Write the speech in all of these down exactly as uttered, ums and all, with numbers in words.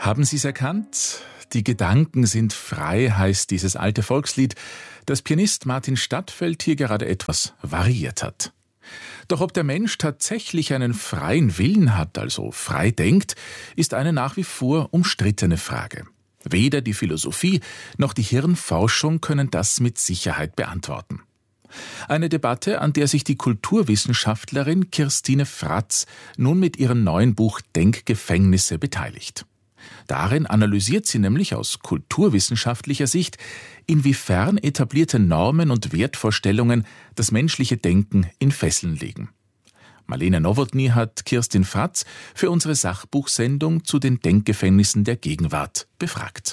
Haben Sie es erkannt? Die Gedanken sind frei, heißt dieses alte Volkslied, das Pianist Martin Stadtfeld hier gerade etwas variiert hat. Doch ob der Mensch tatsächlich einen freien Willen hat, also frei denkt, ist eine nach wie vor umstrittene Frage. Weder die Philosophie noch die Hirnforschung können das mit Sicherheit beantworten. Eine Debatte, an der sich die Kulturwissenschaftlerin Kirstine Fratz nun mit ihrem neuen Buch Denkgefängnisse beteiligt. Darin analysiert sie nämlich aus kulturwissenschaftlicher Sicht, inwiefern etablierte Normen und Wertvorstellungen das menschliche Denken in Fesseln legen. Marlene Nowotny hat Kirstin Fratz für unsere Sachbuchsendung zu den Denkgefängnissen der Gegenwart befragt.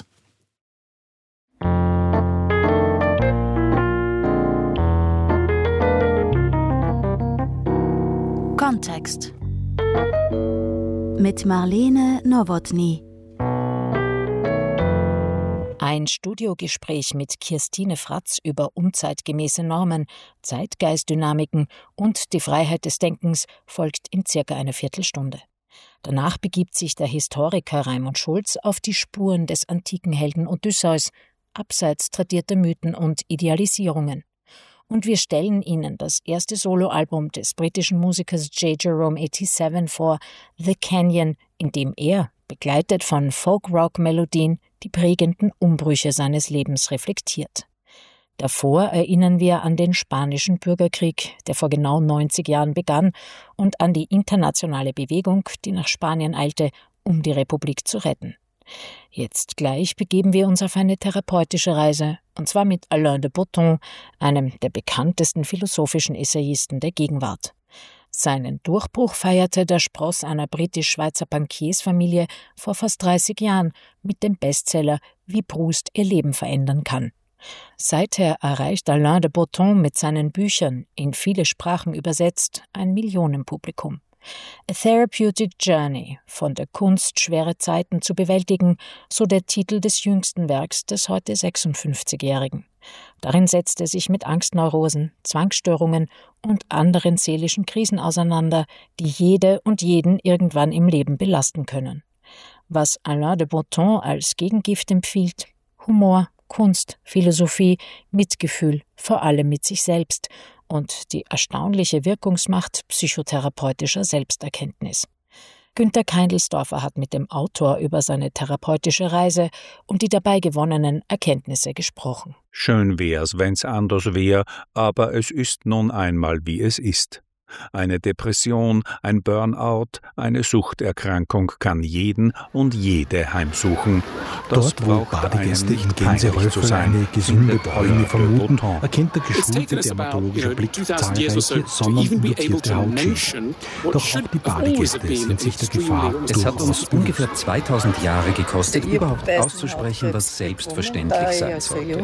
Kontext mit Marlene Nowotny. Ein Studiogespräch mit Kirstine Fratz über unzeitgemäße Normen, Zeitgeistdynamiken und die Freiheit des Denkens folgt in circa einer Viertelstunde. Danach begibt sich der Historiker Raimund Schulz auf die Spuren des antiken Helden Odysseus, abseits tradierter Mythen und Idealisierungen. Und wir stellen Ihnen das erste Soloalbum des britischen Musikers J. Jerome siebenundachtzig vor, The Canyon, in dem er, begleitet von Folk-Rock-Melodien, die prägenden Umbrüche seines Lebens reflektiert. Davor erinnern wir an den Spanischen Bürgerkrieg, der vor genau neunzig Jahren begann, und an die internationale Bewegung, die nach Spanien eilte, um die Republik zu retten. Jetzt gleich begeben wir uns auf eine therapeutische Reise, und zwar mit Alain de Botton, einem der bekanntesten philosophischen Essayisten der Gegenwart. Seinen Durchbruch feierte der Spross einer britisch-schweizer Bankiersfamilie vor fast dreißig Jahren mit dem Bestseller »Wie Proust ihr Leben verändern kann«. Seither erreicht Alain de Botton mit seinen Büchern, in viele Sprachen übersetzt, ein Millionenpublikum. A Therapeutic Journey, von der Kunst, schwere Zeiten zu bewältigen, so der Titel des jüngsten Werks des heute sechsundfünfzigjährigen. Darin setzt er sich mit Angstneurosen, Zwangsstörungen und anderen seelischen Krisen auseinander, die jede und jeden irgendwann im Leben belasten können. Was Alain de Botton als Gegengift empfiehlt: Humor, Kunst, Philosophie, Mitgefühl, vor allem mit sich selbst und die erstaunliche Wirkungsmacht psychotherapeutischer Selbsterkenntnis. Günter Keindelsdorfer hat mit dem Autor über seine therapeutische Reise und die dabei gewonnenen Erkenntnisse gesprochen. Schön wär's, wenn's anders wär, aber es ist nun einmal, wie es ist. Eine Depression, ein Burnout, eine Suchterkrankung kann jeden und jede heimsuchen. Das Dort, wo Badegäste in Gänsehäufel eine gesunde Bräune vermuten, erkennt der geschulte dermatologische Blick zahlreiche sonnenunduzierte Hautschäden. Doch auch die Badegäste sind sich der Gefahr Es hat uns ungefähr zweitausend Jahre gekostet, überhaupt auszusprechen, was selbstverständlich sein sollte.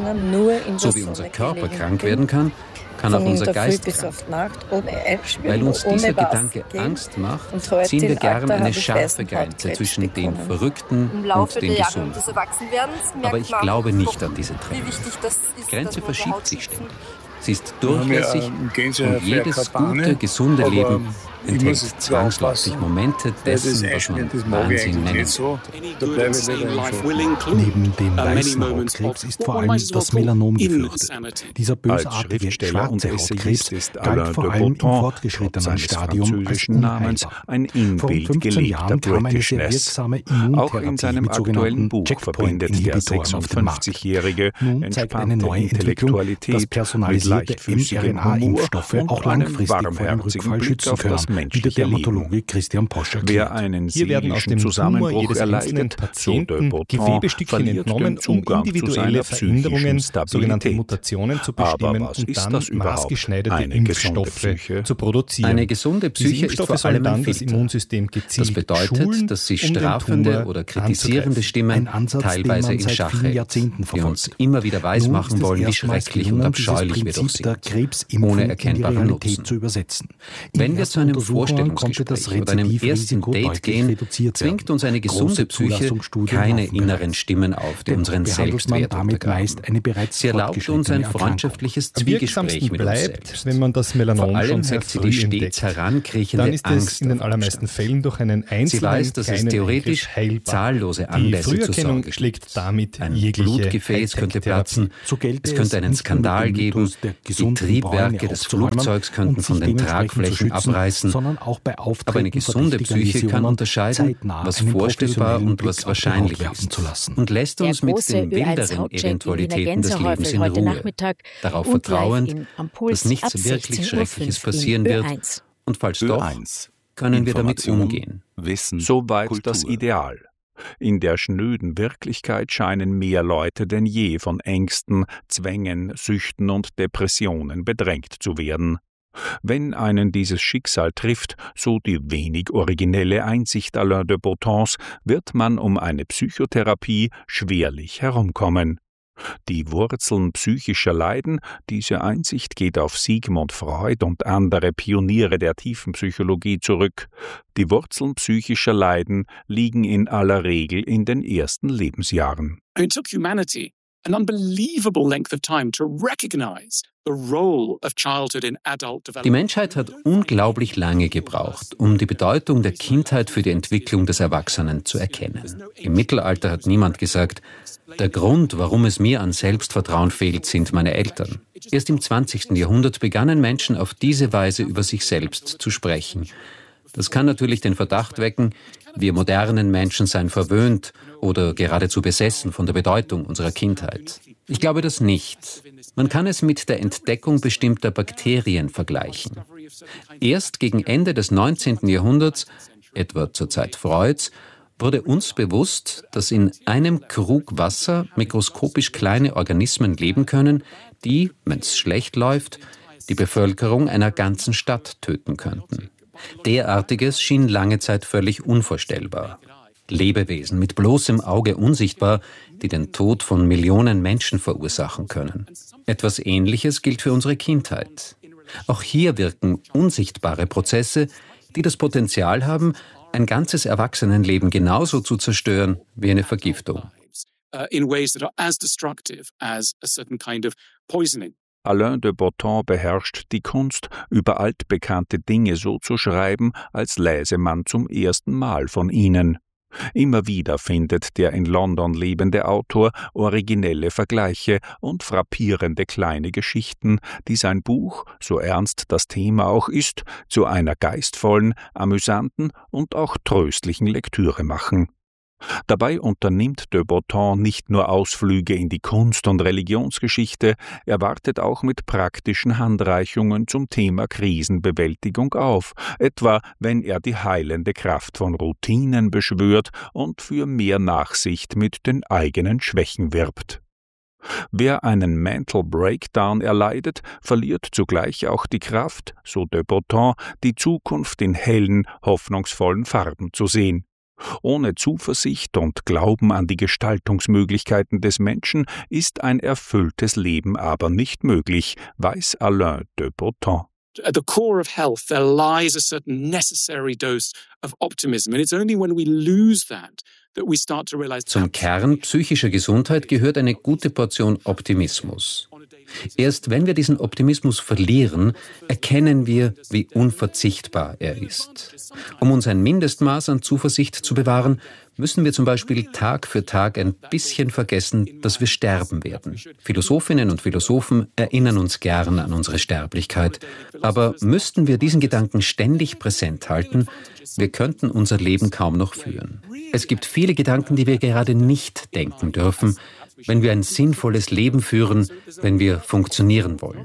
So wie unser Körper krank werden kann, kann auch unser Geist krank. Weil uns dieser Gedanke Angst macht, ziehen wir gern eine scharfe Grenze zwischen den Verrückten und den Gesunden. Aber ich glaube nicht an diese Trennung. Die Grenze verschiebt sich ständig. Sie ist durchlässig und jedes gute, gesunde Leben enthält zwangsläufig Momente dessen, was man Wahnsinn nennen kann. Neben dem weißen Hautkrebs ist vor allem das Melanom gefürchtet. Dieser bösartige schwarze Hautkrebs galt vor allem im fortgeschrittenen Stadium als unheilbar. Vor fünfzehn Jahren kam eine sehr wirksame Immuntherapie mit sogenannten Checkpoint-Inhibitoren auf den Markt. Nun zeigt eine neue Entwicklung, dass personalisierte mRNA-Impfstoffe auch langfristig vor einem Rückfall schützen können, wie der Dermatologe Christian Posch erklärt. Hier werden aus dem Tumor jedes einzelnen Patienten Gewebestückchen entnommen, um individuelle Veränderungen, sogenannte Mutationen, zu bestimmen und dann maßgeschneiderte Impfstoffe zu produzieren. Eine gesunde Psyche ist vor allem dann ein das Filter. Immunsystem gezielt Das bedeutet, schulen, dass sich um den strafende Tumor oder kritisierende Stimmen Ansatz, teilweise den man in seit Schach vielen hält, Jahrzehnten die uns verfolgt. immer wieder weismachen Nun ist es wollen, wie erstmals schrecklich gelungen, und abscheulich wir dieses doch Prinzip der sind, Krebsimpfung ohne in die erkennbaren Realität Nutzen. zu übersetzen. Wenn wir zu einem Vorstellungsgespräch oder einem ersten Date gehen, zwingt uns eine gesunde Psyche keine inneren Stimmen auf, die unseren Selbstwert untergraben. Sie erlaubt uns ein freundschaftliches Zwiegespräch mit uns selbst. Wenn man das Melanom Vor allem schon sehr hält sie früh die stets entdeckt, herankriechende dann ist Angst es in den allermeisten Fällen durch einen einzelnen Sie weiß, dass es theoretisch zahllose Anlässe zur Sorge gibt. Schlägt damit Ein jegliche Blutgefäß könnte platzen, es könnte einen Skandal geben, die Triebwerke des Flugzeugs könnten von den Tragflächen abreißen, aber eine gesunde Psyche kann unterscheiden, was vorstellbar und was wahrscheinlich ist und lässt uns mit den wilderen Eventualitäten des Lebens in Ruhe, darauf vertrauend, dass nichts wirklich Schreckliches passieren wird und falls doch, können wir damit umgehen. Wissen, soweit das Ideal. In der schnöden Wirklichkeit scheinen mehr Leute denn je von Ängsten, Zwängen, Süchten und Depressionen bedrängt zu werden. Wenn einen dieses Schicksal trifft, so die wenig originelle Einsicht Alain de Botton's, wird man um eine Psychotherapie schwerlich herumkommen. Die Wurzeln psychischer Leiden, diese Einsicht geht auf Sigmund Freud und andere Pioniere der Tiefenpsychologie zurück. Die Wurzeln psychischer Leiden liegen in aller Regel in den ersten Lebensjahren. It took humanity an unbelievable length of time to recognize the role of childhood in adult development. Die Menschheit hat unglaublich lange gebraucht, um die Bedeutung der Kindheit für die Entwicklung des Erwachsenen zu erkennen. Im Mittelalter hat niemand gesagt, der Grund, warum es mir an Selbstvertrauen fehlt, sind meine Eltern. Erst im zwanzigsten Jahrhundert begannen Menschen auf diese Weise über sich selbst zu sprechen. Das kann natürlich den Verdacht wecken, wir modernen Menschen seien verwöhnt oder geradezu besessen von der Bedeutung unserer Kindheit. Ich glaube das nicht. Man kann es mit der Entdeckung bestimmter Bakterien vergleichen. Erst gegen Ende des neunzehnten Jahrhunderts, etwa zur Zeit Freuds, wurde uns bewusst, dass in einem Krug Wasser mikroskopisch kleine Organismen leben können, die, wenn es schlecht läuft, die Bevölkerung einer ganzen Stadt töten könnten. Derartiges schien lange Zeit völlig unvorstellbar. Lebewesen mit bloßem Auge unsichtbar, die den Tod von Millionen Menschen verursachen können. Etwas Ähnliches gilt für unsere Kindheit. Auch hier wirken unsichtbare Prozesse, die das Potenzial haben, ein ganzes Erwachsenenleben genauso zu zerstören wie eine Vergiftung. Alain de Botton beherrscht die Kunst, über altbekannte Dinge so zu schreiben, als läse man zum ersten Mal von ihnen. Immer wieder findet der in London lebende Autor originelle Vergleiche und frappierende kleine Geschichten, die sein Buch, so ernst das Thema auch ist, zu einer geistvollen, amüsanten und auch tröstlichen Lektüre machen. Dabei unternimmt de Botton nicht nur Ausflüge in die Kunst- und Religionsgeschichte, er wartet auch mit praktischen Handreichungen zum Thema Krisenbewältigung auf, etwa wenn er die heilende Kraft von Routinen beschwört und für mehr Nachsicht mit den eigenen Schwächen wirbt. Wer einen Mental Breakdown erleidet, verliert zugleich auch die Kraft, so de Botton, die Zukunft in hellen, hoffnungsvollen Farben zu sehen. Ohne Zuversicht und Glauben an die Gestaltungsmöglichkeiten des Menschen ist ein erfülltes Leben aber nicht möglich, weiß Alain de Botton. At the core of health, there lies a certain necessary dose of optimism, and it's only when we lose that that we start to realize. Zum Kern psychischer Gesundheit gehört eine gute Portion Optimismus. Erst wenn wir diesen Optimismus verlieren, erkennen wir, wie unverzichtbar er ist. Um uns ein Mindestmaß an Zuversicht zu bewahren, müssen wir zum Beispiel Tag für Tag ein bisschen vergessen, dass wir sterben werden. Philosophinnen und Philosophen erinnern uns gern an unsere Sterblichkeit. Aber müssten wir diesen Gedanken ständig präsent halten, wir könnten unser Leben kaum noch führen. Es gibt viele Gedanken, die wir gerade nicht denken dürfen, wenn wir ein sinnvolles Leben führen, wenn wir funktionieren wollen.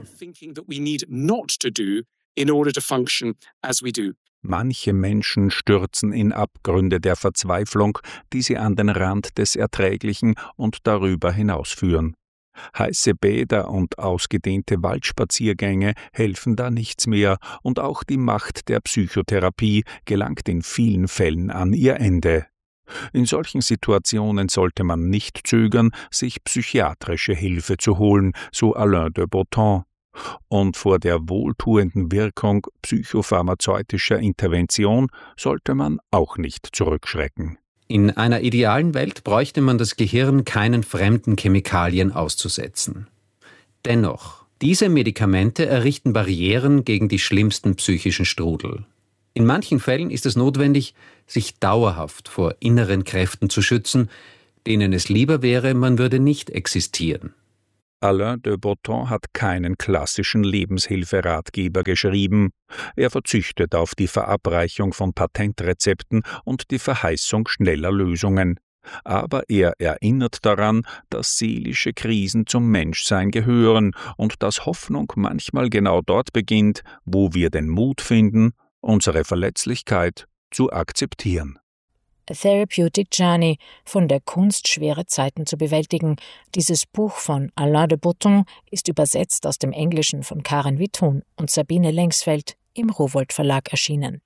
Manche Menschen stürzen in Abgründe der Verzweiflung, die sie an den Rand des Erträglichen und darüber hinaus führen. Heiße Bäder und ausgedehnte Waldspaziergänge helfen da nichts mehr, und auch die Macht der Psychotherapie gelangt in vielen Fällen an ihr Ende. In solchen Situationen sollte man nicht zögern, sich psychiatrische Hilfe zu holen, so Alain de Botton. Und vor der wohltuenden Wirkung psychopharmazeutischer Intervention sollte man auch nicht zurückschrecken. In einer idealen Welt bräuchte man das Gehirn keinen fremden Chemikalien auszusetzen. Dennoch, diese Medikamente errichten Barrieren gegen die schlimmsten psychischen Strudel. In manchen Fällen ist es notwendig, sich dauerhaft vor inneren Kräften zu schützen, denen es lieber wäre, man würde nicht existieren. Alain de Botton hat keinen klassischen Lebenshilferatgeber geschrieben. Er verzichtet auf die Verabreichung von Patentrezepten und die Verheißung schneller Lösungen. Aber er erinnert daran, dass seelische Krisen zum Menschsein gehören und dass Hoffnung manchmal genau dort beginnt, wo wir den Mut finden, unsere Verletzlichkeit zu akzeptieren. A Therapeutic Journey, von der Kunst, schwere Zeiten zu bewältigen. Dieses Buch von Alain de Botton ist übersetzt aus dem Englischen von Karen Witthuhn und Sabine Lengsfeld im Rowohlt Verlag erschienen.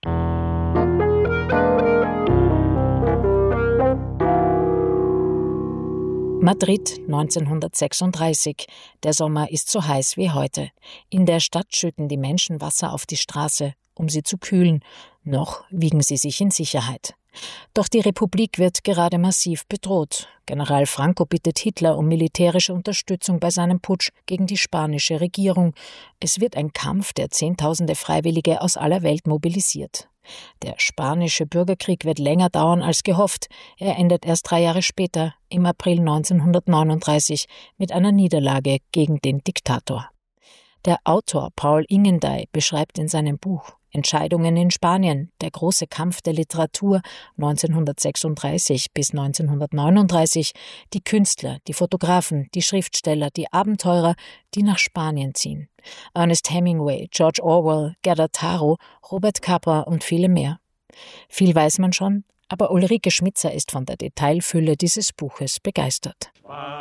Madrid neunzehnhundertsechsunddreißig. Der Sommer ist so heiß wie heute. In der Stadt schütten die Menschen Wasser auf die Straße, um sie zu kühlen. Noch wiegen sie sich in Sicherheit. Doch die Republik wird gerade massiv bedroht. General Franco bittet Hitler um militärische Unterstützung bei seinem Putsch gegen die spanische Regierung. Es wird ein Kampf, der Zehntausende Freiwillige aus aller Welt mobilisiert. Der spanische Bürgerkrieg wird länger dauern als gehofft. Er endet erst drei Jahre später, im April neunzehnhundertneununddreißig, mit einer Niederlage gegen den Diktator. Der Autor Paul Ingendey beschreibt in seinem Buch Entscheidungen in Spanien, der große Kampf der Literatur neunzehnhundertsechsunddreißig bis neunzehnhundertneununddreißig, die Künstler, die Fotografen, die Schriftsteller, die Abenteurer, die nach Spanien ziehen. Ernest Hemingway, George Orwell, Gerda Taro, Robert Capa und viele mehr. Viel weiß man schon, aber Ulrike Schmitzer ist von der Detailfülle dieses Buches begeistert.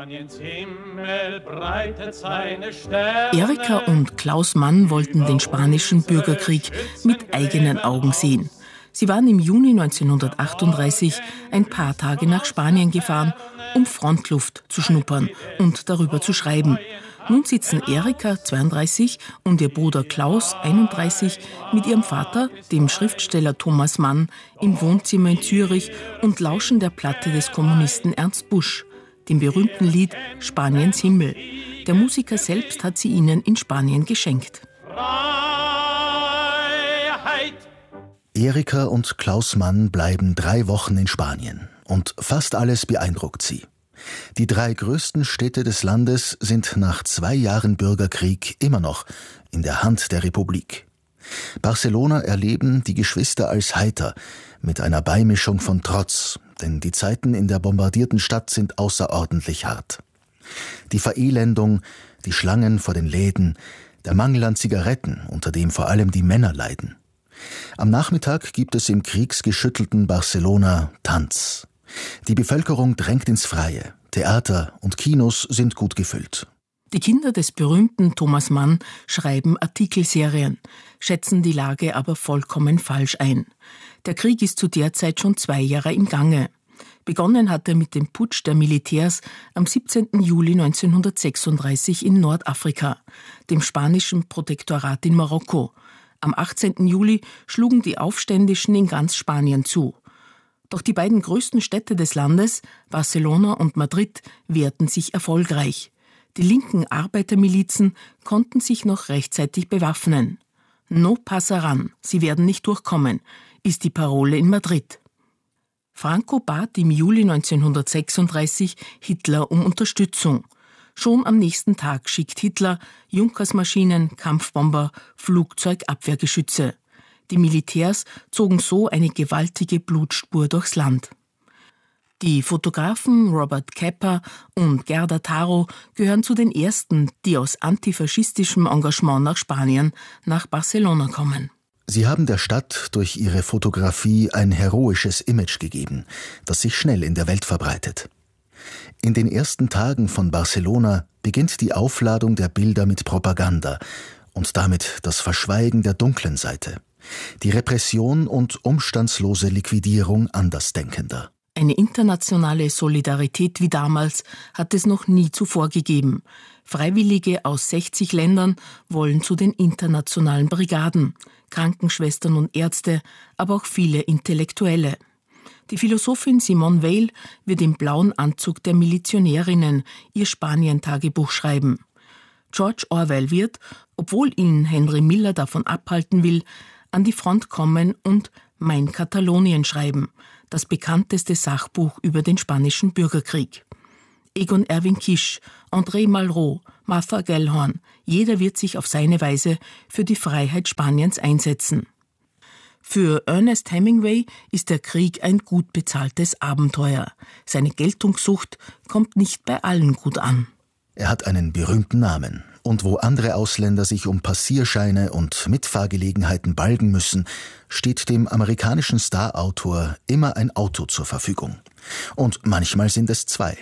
Erika und Klaus Mann wollten den spanischen Bürgerkrieg mit eigenen Augen sehen. Sie waren im Juni neunzehnhundertachtunddreißig ein paar Tage nach Spanien gefahren, um Frontluft zu schnuppern und darüber zu schreiben. Nun sitzen Erika, zweiunddreißig, und ihr Bruder Klaus, einunddreißig, mit ihrem Vater, dem Schriftsteller Thomas Mann, im Wohnzimmer in Zürich und lauschen der Platte des Kommunisten Ernst Busch, dem berühmten Lied Spaniens Himmel. Der Musiker selbst hat sie ihnen in Spanien geschenkt. Erika und Klaus Mann bleiben drei Wochen in Spanien und fast alles beeindruckt sie. Die drei größten Städte des Landes sind nach zwei Jahren Bürgerkrieg immer noch in der Hand der Republik. Barcelona erleben die Geschwister als heiter, mit einer Beimischung von Trotz, denn die Zeiten in der bombardierten Stadt sind außerordentlich hart. Die Verelendung, die Schlangen vor den Läden, der Mangel an Zigaretten, unter dem vor allem die Männer leiden. Am Nachmittag gibt es im kriegsgeschüttelten Barcelona Tanz. Die Bevölkerung drängt ins Freie. Theater und Kinos sind gut gefüllt. Die Kinder des berühmten Thomas Mann schreiben Artikelserien, schätzen die Lage aber vollkommen falsch ein. Der Krieg ist zu der Zeit schon zwei Jahre im Gange. Begonnen hat er mit dem Putsch der Militärs am siebzehnten Juli neunzehnhundertsechsunddreißig in Nordafrika, dem spanischen Protektorat in Marokko. Am achtzehnten Juli schlugen die Aufständischen in ganz Spanien zu. Doch die beiden größten Städte des Landes, Barcelona und Madrid, wehrten sich erfolgreich. Die linken Arbeitermilizen konnten sich noch rechtzeitig bewaffnen. No pasaran, sie werden nicht durchkommen, ist die Parole in Madrid. Franco bat im Juli neunzehnhundertsechsunddreißig Hitler um Unterstützung. Schon am nächsten Tag schickt Hitler Junkersmaschinen, Kampfbomber, Flugzeugabwehrgeschütze. Die Militärs zogen so eine gewaltige Blutspur durchs Land. Die Fotografen Robert Capa und Gerda Taro gehören zu den ersten, die aus antifaschistischem Engagement nach Spanien, nach Barcelona kommen. Sie haben der Stadt durch ihre Fotografie ein heroisches Image gegeben, das sich schnell in der Welt verbreitet. In den ersten Tagen von Barcelona beginnt die Aufladung der Bilder mit Propaganda und damit das Verschweigen der dunklen Seite. Die Repression und umstandslose Liquidierung Andersdenkender. Eine internationale Solidarität wie damals hat es noch nie zuvor gegeben. Freiwillige aus sechzig Ländern wollen zu den internationalen Brigaden, Krankenschwestern und Ärzte, aber auch viele Intellektuelle. Die Philosophin Simone Weil wird im blauen Anzug der Milizionärinnen ihr Spanien-Tagebuch schreiben. George Orwell wird, obwohl ihn Henry Miller davon abhalten will, an die Front kommen und Mein Katalonien schreiben, das bekannteste Sachbuch über den spanischen Bürgerkrieg. Egon Erwin Kisch, André Malraux, Martha Gellhorn, jeder wird sich auf seine Weise für die Freiheit Spaniens einsetzen. Für Ernest Hemingway ist der Krieg ein gut bezahltes Abenteuer. Seine Geltungssucht kommt nicht bei allen gut an. Er hat einen berühmten Namen. Und wo andere Ausländer sich um Passierscheine und Mitfahrgelegenheiten balgen müssen, steht dem amerikanischen Starautor immer ein Auto zur Verfügung. Und manchmal sind es zwei.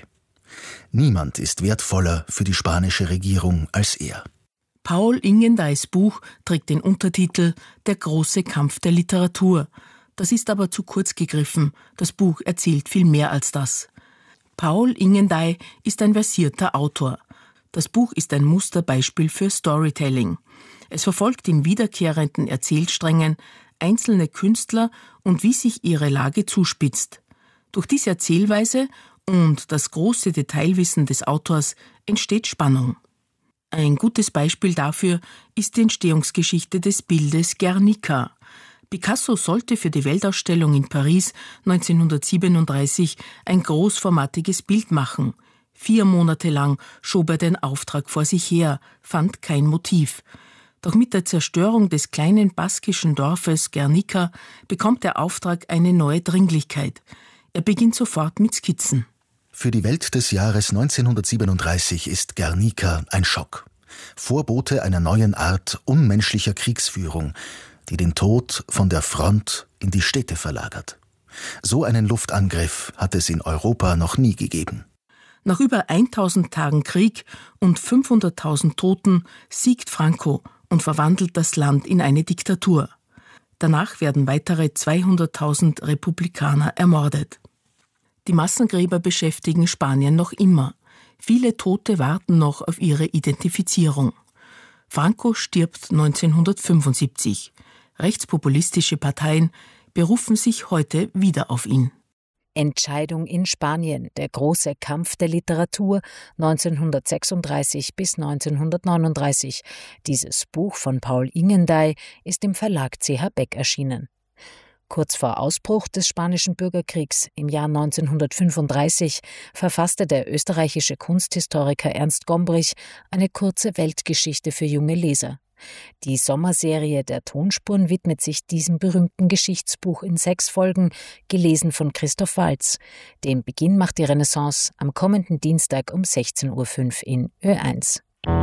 Niemand ist wertvoller für die spanische Regierung als er. Paul Ingendays Buch trägt den Untertitel »Der große Kampf der Literatur«. Das ist aber zu kurz gegriffen. Das Buch erzählt viel mehr als das. Paul Ingenday ist ein versierter Autor. Das Buch ist ein Musterbeispiel für Storytelling. Es verfolgt in wiederkehrenden Erzählsträngen einzelne Künstler und wie sich ihre Lage zuspitzt. Durch diese Erzählweise und das große Detailwissen des Autors entsteht Spannung. Ein gutes Beispiel dafür ist die Entstehungsgeschichte des Bildes Guernica. Picasso sollte für die Weltausstellung in Paris neunzehnhundertsiebenunddreißig ein großformatiges Bild machen. Vier Monate lang schob er den Auftrag vor sich her, fand kein Motiv. Doch mit der Zerstörung des kleinen baskischen Dorfes Guernica bekommt der Auftrag eine neue Dringlichkeit. Er beginnt sofort mit Skizzen. Für die Welt des Jahres neunzehnhundertsiebenunddreißig ist Guernica ein Schock. Vorbote einer neuen Art unmenschlicher Kriegsführung, die den Tod von der Front in die Städte verlagert. So einen Luftangriff hat es in Europa noch nie gegeben. Nach über tausend Tagen Krieg und fünfhunderttausend Toten siegt Franco und verwandelt das Land in eine Diktatur. Danach werden weitere zweihunderttausend Republikaner ermordet. Die Massengräber beschäftigen Spanien noch immer. Viele Tote warten noch auf ihre Identifizierung. Franco stirbt neunzehnhundertfünfundsiebzig. Rechtspopulistische Parteien berufen sich heute wieder auf ihn. Entscheidung in Spanien, der große Kampf der Literatur neunzehnhundertsechsunddreißig bis neunzehnhundertneununddreißig. Dieses Buch von Paul Ingenday ist im Verlag C H Beck erschienen. Kurz vor Ausbruch des Spanischen Bürgerkriegs im Jahr neunzehnhundertfünfunddreißig verfasste der österreichische Kunsthistoriker Ernst Gombrich eine kurze Weltgeschichte für junge Leser. Die Sommerserie der Tonspuren widmet sich diesem berühmten Geschichtsbuch in sechs Folgen, gelesen von Christoph Waltz. Den Beginn macht die Renaissance am kommenden Dienstag um sechzehn Uhr fünf in Ö eins.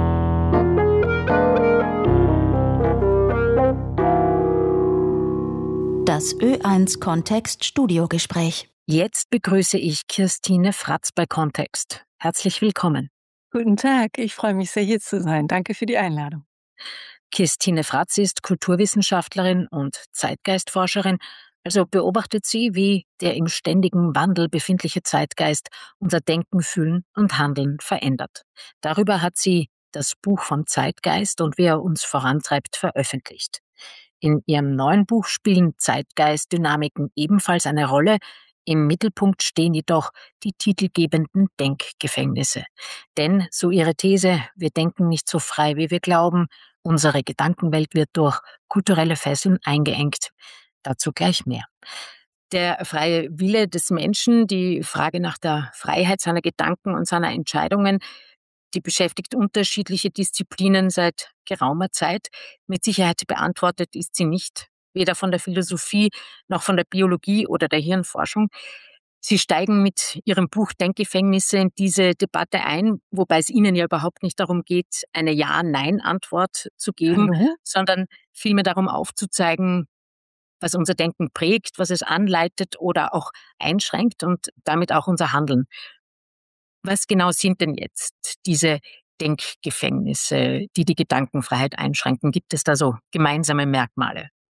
Das Ö eins Kontext Studiogespräch. Jetzt begrüße ich Kirstine Fratz bei Kontext. Herzlich willkommen. Guten Tag, ich freue mich sehr, hier zu sein. Danke für die Einladung. Kirstine Fratz ist Kulturwissenschaftlerin und Zeitgeistforscherin, also beobachtet sie, wie der im ständigen Wandel befindliche Zeitgeist unser Denken, Fühlen und Handeln verändert. Darüber hat sie das Buch vom Zeitgeist und wie er uns vorantreibt veröffentlicht. In ihrem neuen Buch spielen Zeitgeistdynamiken ebenfalls eine Rolle. Im Mittelpunkt stehen jedoch die titelgebenden Denkgefängnisse. Denn, so ihre These, wir denken nicht so frei, wie wir glauben, unsere Gedankenwelt wird durch kulturelle Fesseln eingeengt. Dazu gleich mehr. Der freie Wille des Menschen, die Frage nach der Freiheit seiner Gedanken und seiner Entscheidungen, die beschäftigt unterschiedliche Disziplinen seit geraumer Zeit. Mit Sicherheit beantwortet ist sie nicht, weder von der Philosophie noch von der Biologie oder der Hirnforschung. Sie steigen mit ihrem Buch Denkgefängnisse in diese Debatte ein, wobei es Ihnen ja überhaupt nicht darum geht, eine Ja-Nein-Antwort zu geben, mhm. sondern vielmehr darum aufzuzeigen, was unser Denken prägt, was es anleitet oder auch einschränkt und damit auch unser Handeln. Was genau sind denn jetzt diese Denkgefängnisse, die die Gedankenfreiheit einschränken? Gibt es da so gemeinsame Merkmale?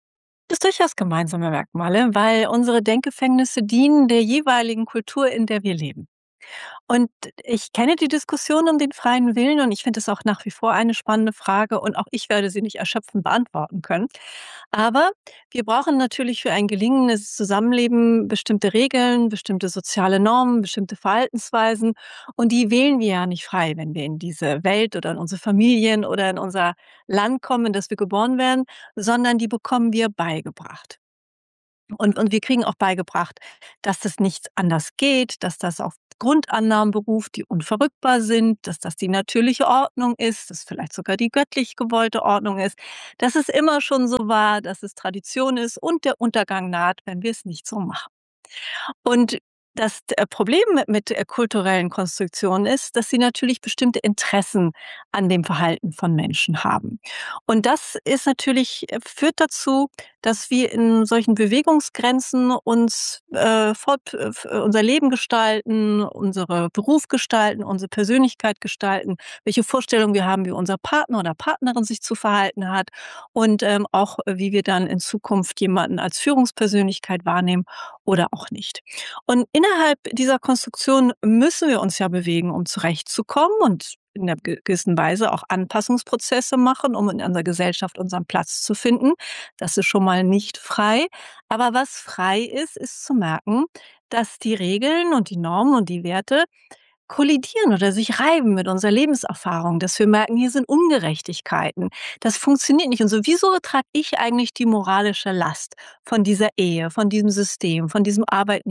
Das sind durchaus gemeinsame Merkmale, weil unsere Denkgefängnisse dienen der jeweiligen Kultur, in der wir leben. Und ich kenne die Diskussion um den freien Willen und ich finde es auch nach wie vor eine spannende Frage und auch ich werde sie nicht erschöpfend beantworten können. Aber wir brauchen natürlich für ein gelingendes Zusammenleben bestimmte Regeln, bestimmte soziale Normen, bestimmte Verhaltensweisen und die wählen wir ja nicht frei, wenn wir in diese Welt oder in unsere Familien oder in unser Land kommen, in das wir geboren werden, sondern die bekommen wir beigebracht. Und und wir kriegen auch beigebracht, dass das nicht anders geht, dass das auf Grundannahmen beruft, die unverrückbar sind, dass das die natürliche Ordnung ist, dass vielleicht sogar die göttlich gewollte Ordnung ist, dass es immer schon so war, dass es Tradition ist und der Untergang naht, wenn wir es nicht so machen. Und das äh, Problem mit mit, äh, kulturellen Konstruktionen ist, dass sie natürlich bestimmte Interessen an dem Verhalten von Menschen haben. Und das ist natürlich äh, führt dazu, dass wir in solchen Bewegungsgrenzen uns äh, fort äh, f unser Leben gestalten, unsere Beruf gestalten, unsere Persönlichkeit gestalten, welche Vorstellungen wir haben, wie unser Partner oder Partnerin sich zu verhalten hat und, ähm, auch, äh, wie wir dann in Zukunft jemanden als Führungspersönlichkeit wahrnehmen oder auch nicht. Und innerhalb dieser Konstruktion müssen wir uns ja bewegen, um zurechtzukommen und in 'ner ge gewissen Weise auch Anpassungsprozesse machen, um in unserer Gesellschaft unseren Platz zu finden. Das ist schon mal nicht frei. Aber was frei ist, ist zu merken, dass die Regeln und die Normen und die Werte kollidieren oder sich reiben mit unserer Lebenserfahrung, dass wir merken, hier sind Ungerechtigkeiten. Das funktioniert nicht. Und so, wieso trage ich eigentlich die moralische Last von dieser Ehe, von diesem System, von diesem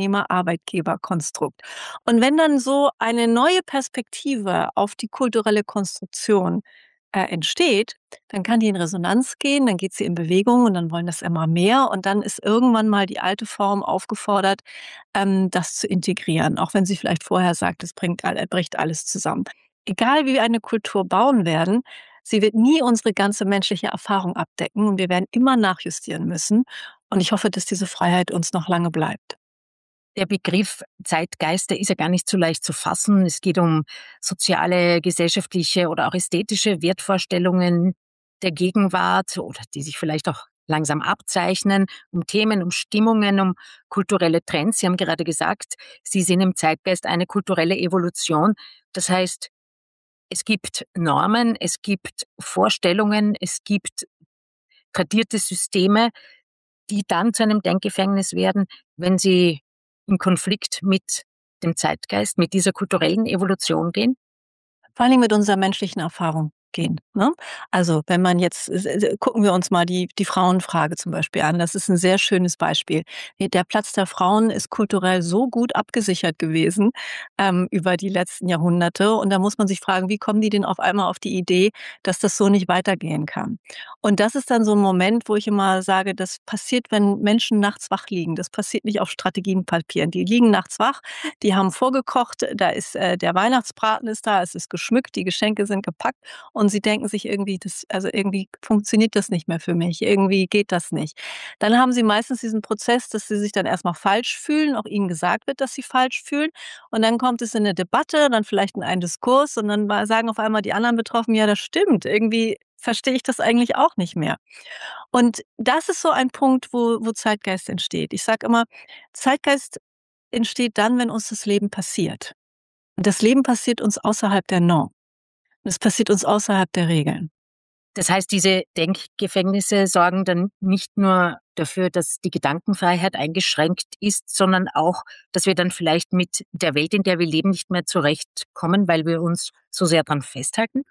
Arbeitnehmer-Arbeitgeber-Konstrukt? Und wenn dann so eine neue Perspektive auf die kulturelle Konstruktion äh, entsteht, dann kann die in Resonanz gehen, dann geht sie in Bewegung und dann wollen das immer mehr und dann ist irgendwann mal die alte Form aufgefordert, ähm, das zu integrieren, auch wenn sie vielleicht vorher sagt, es bringt all bricht alles zusammen. Egal wie wir eine Kultur bauen werden, sie wird nie unsere ganze menschliche Erfahrung abdecken und wir werden immer nachjustieren müssen. Und ich hoffe, dass diese Freiheit uns noch lange bleibt. Der Begriff Zeitgeist, der ist ja gar nicht so leicht zu fassen. Es geht um soziale, gesellschaftliche oder auch ästhetische Wertvorstellungen der Gegenwart oder die sich vielleicht auch langsam abzeichnen, um Themen, um Stimmungen, um kulturelle Trends. Sie haben gerade gesagt, Sie sehen im Zeitgeist eine kulturelle Evolution. Das heißt, es gibt Normen, es gibt Vorstellungen, es gibt tradierte Systeme, die dann zu einem Denkgefängnis werden, wenn sie in Konflikt mit dem Zeitgeist, mit dieser kulturellen Evolution gehen? Vor allen Dingen mit unserer menschlichen Erfahrung gehen, ne? Also, wenn man jetzt äh, gucken wir uns mal die die Frauenfrage zum Beispiel an. Das ist ein sehr schönes Beispiel. Der Platz der Frauen ist kulturell so gut abgesichert gewesen, ähm, über die letzten Jahrhunderte. Und da muss man sich fragen, wie kommen die denn auf einmal auf die Idee, dass das so nicht weitergehen kann? Und das ist dann so ein Moment, wo ich immer sage, das passiert, wenn Menschen nachts wach liegen. Das passiert nicht auf Strategienpapieren. Die liegen nachts wach, die haben vorgekocht, da ist äh, der Weihnachtsbraten ist da, es ist geschmückt, die Geschenke sind gepackt und sie denken sich irgendwie, das, also irgendwie funktioniert das nicht mehr für mich, irgendwie geht das nicht. Dann haben sie meistens diesen Prozess, dass sie sich dann erstmal falsch fühlen, auch ihnen gesagt wird, dass sie falsch fühlen und dann kommt es in eine Debatte, dann vielleicht in einen Diskurs und dann sagen auf einmal die anderen Betroffenen, ja, das stimmt, irgendwie verstehe ich das eigentlich auch nicht mehr. Und das ist so ein Punkt, wo, wo Zeitgeist entsteht. Ich sage immer, Zeitgeist entsteht dann, wenn uns das Leben passiert. Und das Leben passiert uns außerhalb der Norm. Und es passiert uns außerhalb der Regeln. Das heißt, diese Denkgefängnisse sorgen dann nicht nur dafür, dass die Gedankenfreiheit eingeschränkt ist, sondern auch, dass wir dann vielleicht mit der Welt, in der wir leben, nicht mehr zurechtkommen, weil wir uns so sehr daran festhalten?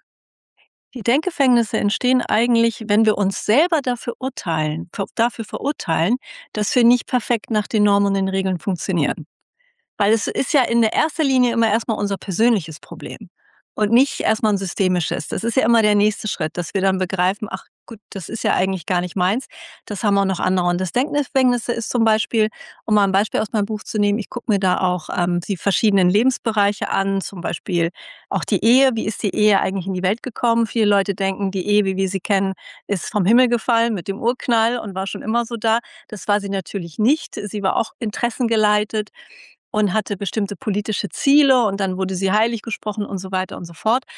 Die Denkgefängnisse entstehen eigentlich, wenn wir uns selber dafür urteilen, dafür verurteilen, dass wir nicht perfekt nach den Normen und den Regeln funktionieren. Weil es ist ja in der ersten Linie immer erstmal unser persönliches Problem und nicht erstmal ein systemisches. Das ist ja immer der nächste Schritt, dass wir dann begreifen, ach gut, das ist ja eigentlich gar nicht meins, das haben auch noch andere. Und das Denkgefängnisse ist zum Beispiel, um mal ein Beispiel aus meinem Buch zu nehmen, ich gucke mir da auch ähm, die verschiedenen Lebensbereiche an, zum Beispiel auch die Ehe. Wie ist die Ehe eigentlich in die Welt gekommen? Viele Leute denken, die Ehe, wie wir sie kennen, ist vom Himmel gefallen mit dem Urknall und war schon immer so da. Das war sie natürlich nicht. Sie war auch interessengeleitet und hatte bestimmte politische Ziele und dann wurde sie heilig gesprochen und so weiter und so fort.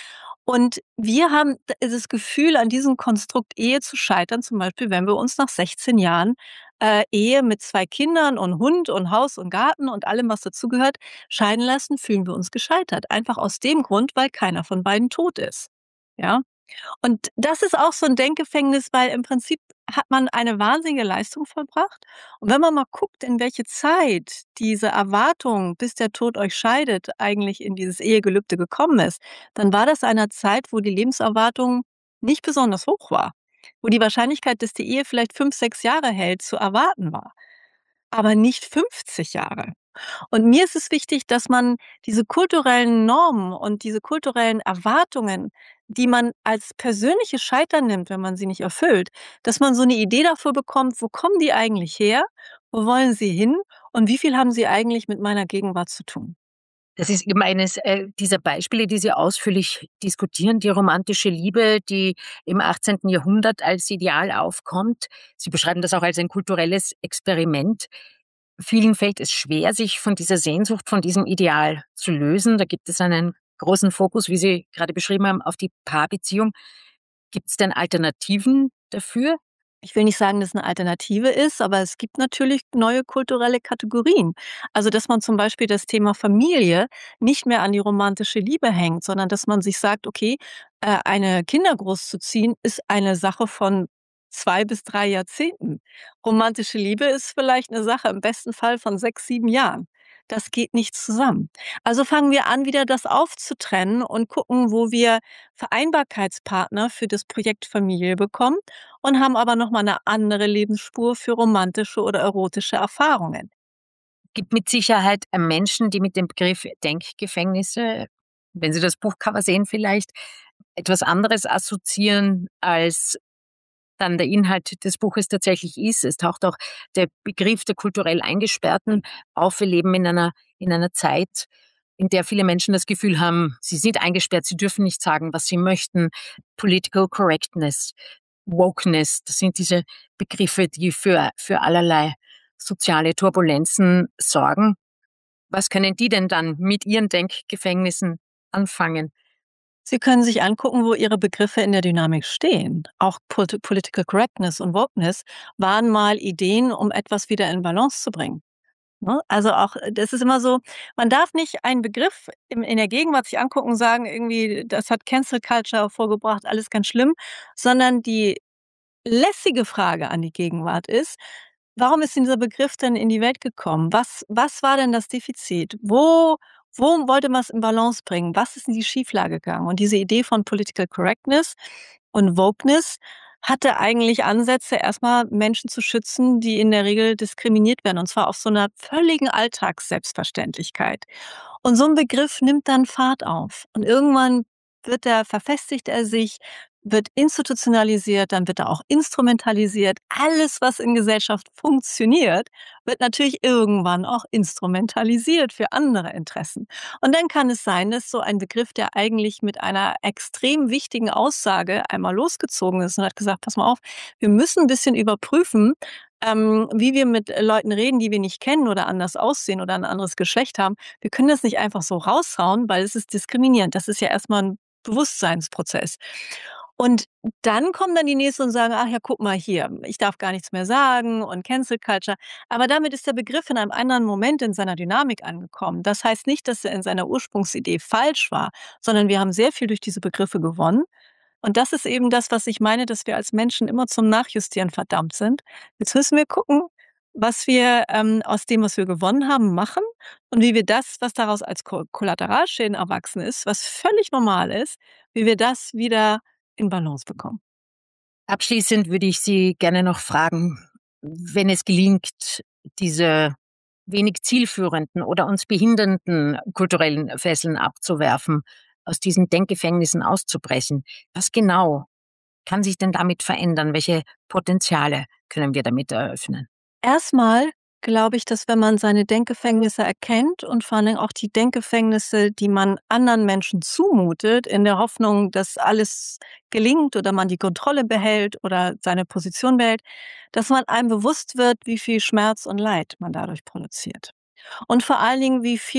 Und wir haben das Gefühl, an diesem Konstrukt Ehe zu scheitern, zum Beispiel, wenn wir uns nach sechzehn Jahren äh, Ehe mit zwei Kindern und Hund und Haus und Garten und allem, was dazugehört, scheiden lassen, fühlen wir uns gescheitert. Einfach aus dem Grund, weil keiner von beiden tot ist. Ja? Und das ist auch so ein Denkgefängnis, weil im Prinzip hat man eine wahnsinnige Leistung vollbracht. Und wenn man mal guckt, in welche Zeit diese Erwartung, bis der Tod euch scheidet, eigentlich in dieses Ehegelübde gekommen ist, dann war das eine Zeit, wo die Lebenserwartung nicht besonders hoch war. Wo die Wahrscheinlichkeit, dass die Ehe vielleicht fünf, sechs Jahre hält, zu erwarten war. Aber nicht fünfzig Jahre. Und mir ist es wichtig, dass man diese kulturellen Normen und diese kulturellen Erwartungen, die man als persönliches Scheitern nimmt, wenn man sie nicht erfüllt, dass man so eine Idee dafür bekommt, wo kommen die eigentlich her, wo wollen sie hin und wie viel haben sie eigentlich mit meiner Gegenwart zu tun. Das ist eben eines äh, dieser Beispiele, die Sie ausführlich diskutieren, die romantische Liebe, die im achtzehnten Jahrhundert als Ideal aufkommt. Sie beschreiben das auch als ein kulturelles Experiment. Vielen fällt es schwer, sich von dieser Sehnsucht, von diesem Ideal zu lösen. Da gibt es einen großen Fokus, wie Sie gerade beschrieben haben, auf die Paarbeziehung. Gibt es denn Alternativen dafür? Ich will nicht sagen, dass es eine Alternative ist, aber es gibt natürlich neue kulturelle Kategorien. Also, dass man zum Beispiel das Thema Familie nicht mehr an die romantische Liebe hängt, sondern dass man sich sagt, okay, äh, eine Kinder großzuziehen ist eine Sache von zwei bis drei Jahrzehnten. Romantische Liebe ist vielleicht eine Sache im besten Fall von sechs, sieben Jahren. Das geht nicht zusammen. Also fangen wir an, wieder das aufzutrennen und gucken, wo wir Vereinbarkeitspartner für das Projekt Familie bekommen und haben aber noch mal eine andere Lebensspur für romantische oder erotische Erfahrungen. Gibt mit Sicherheit Menschen, die mit dem Begriff Denkgefängnisse, wenn Sie das Buchcover sehen vielleicht, etwas anderes assoziieren, als dann der Inhalt des Buches tatsächlich ist. Es taucht auch der Begriff der kulturell Eingesperrten auf. Wir leben in einer, in einer Zeit, in der viele Menschen das Gefühl haben, sie sind eingesperrt, sie dürfen nicht sagen, was sie möchten. Political Correctness, Wokeness, das sind diese Begriffe, die für, für allerlei soziale Turbulenzen sorgen. Was können die denn dann mit ihren Denkgefängnissen anfangen? Sie können sich angucken, wo Ihre Begriffe in der Dynamik stehen. Auch Political Correctness und Wokeness waren mal Ideen, um etwas wieder in Balance zu bringen. Also auch, das ist immer so, man darf nicht einen Begriff in der Gegenwart sich angucken und sagen, irgendwie, das hat Cancel Culture hervorgebracht, alles ganz schlimm, sondern die lässige Frage an die Gegenwart ist, warum ist dieser Begriff denn in die Welt gekommen? Was, was war denn das Defizit? Wo Wo wollte man es in Balance bringen? Was ist in die Schieflage gegangen? Und diese Idee von Political Correctness und Wokeness hatte eigentlich Ansätze, erstmal Menschen zu schützen, die in der Regel diskriminiert werden, und zwar auf so einer völligen Alltagsselbstverständlichkeit. Und so ein Begriff nimmt dann Fahrt auf. Und irgendwann wird er, verfestigt er sich, wird institutionalisiert, dann wird er auch instrumentalisiert. Alles, was in Gesellschaft funktioniert, wird natürlich irgendwann auch instrumentalisiert für andere Interessen. Und dann kann es sein, dass so ein Begriff, der eigentlich mit einer extrem wichtigen Aussage einmal losgezogen ist und hat gesagt, pass mal auf, wir müssen ein bisschen überprüfen, ähm, wie wir mit Leuten reden, die wir nicht kennen oder anders aussehen oder ein anderes Geschlecht haben. Wir können das nicht einfach so raushauen, weil es ist diskriminierend. Das ist ja erstmal ein Bewusstseinsprozess. Und dann kommen dann die Nächsten und sagen, ach ja, guck mal hier, ich darf gar nichts mehr sagen und Cancel Culture. Aber damit ist der Begriff in einem anderen Moment in seiner Dynamik angekommen. Das heißt nicht, dass er in seiner Ursprungsidee falsch war, sondern wir haben sehr viel durch diese Begriffe gewonnen. Und das ist eben das, was ich meine, dass wir als Menschen immer zum Nachjustieren verdammt sind. Jetzt müssen wir gucken, was wir ähm, aus dem, was wir gewonnen haben, machen und wie wir das, was daraus als Ko- Kollateralschäden erwachsen ist, was völlig normal ist, wie wir das wieder in Balance bekommen. Abschließend würde ich Sie gerne noch fragen, wenn es gelingt, diese wenig zielführenden oder uns behindernden kulturellen Fesseln abzuwerfen, aus diesen Denkgefängnissen auszubrechen, was genau kann sich denn damit verändern? Welche Potenziale können wir damit eröffnen? Erstmal glaube ich, dass wenn man seine Denkgefängnisse erkennt und vor allem auch die Denkgefängnisse, die man anderen Menschen zumutet, in der Hoffnung, dass alles gelingt oder man die Kontrolle behält oder seine Position behält, dass man einem bewusst wird, wie viel Schmerz und Leid man dadurch produziert. Und vor allen Dingen, wie viel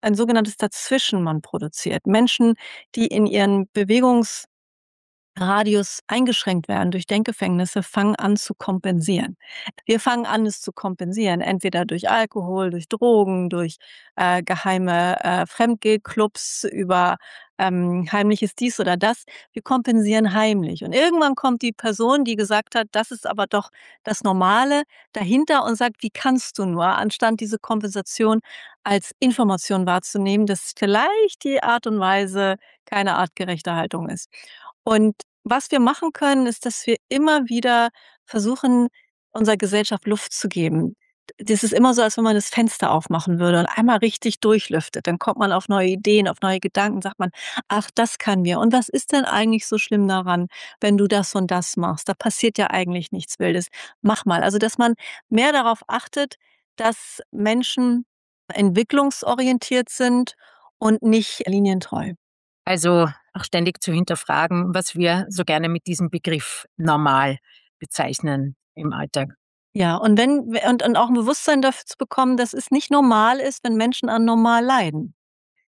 ein sogenanntes Dazwischen man produziert. Menschen, die in ihren Bewegungs Radius eingeschränkt werden durch Denkgefängnisse, fangen an zu kompensieren. Wir fangen an, es zu kompensieren, entweder durch Alkohol, durch Drogen, durch äh, geheime äh, Fremdgehclubs, über ähm, heimliches dies oder das. Wir kompensieren heimlich. Und irgendwann kommt die Person, die gesagt hat, das ist aber doch das Normale, dahinter und sagt, wie kannst du nur, anstatt diese Kompensation als Information wahrzunehmen, dass vielleicht die Art und Weise keine artgerechte Haltung ist. Und was wir machen können, ist, dass wir immer wieder versuchen, unserer Gesellschaft Luft zu geben. Das ist immer so, als wenn man das Fenster aufmachen würde und einmal richtig durchlüftet. Dann kommt man auf neue Ideen, auf neue Gedanken, sagt man, ach, das kann wir. Und was ist denn eigentlich so schlimm daran, wenn du das und das machst? Da passiert ja eigentlich nichts Wildes. Mach mal. Also, dass man mehr darauf achtet, dass Menschen entwicklungsorientiert sind und nicht linientreu. Also auch ständig zu hinterfragen, was wir so gerne mit diesem Begriff normal bezeichnen im Alltag. Ja, und wenn und, und auch ein Bewusstsein dafür zu bekommen, dass es nicht normal ist, wenn Menschen an normal leiden.